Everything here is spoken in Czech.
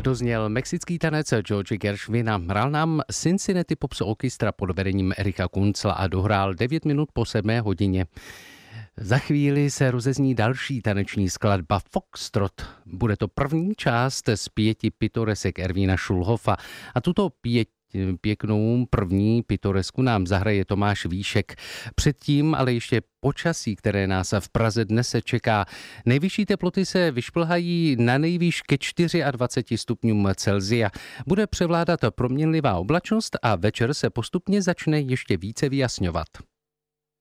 Dozněl mexický tanec George Gershwina. Hrál nám Cincinnati Pops Orchestra pod vedením Erika Kunzla a dohrál 9 minut po 7 hodině. Za chvíli se rozezní další taneční skladba Foxtrot. Bude to první část z 5 pitoresek Ervína Šulhofa a tuto pěknou první pitoresku nám zahraje Tomáš Víšek. Předtím ale ještě počasí, které nás v Praze dnes čeká. Nejvyšší teploty se vyšplhají na nejvýš ke 24 stupňům Celsia. Bude převládat proměnlivá oblačnost a večer se postupně začne ještě více vyjasňovat.